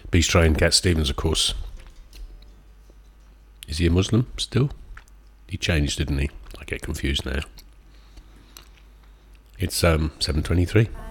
Beast Train, Cat Stevens, of course. Is he a Muslim still? He changed, didn't he? I get confused now. It's 7:23.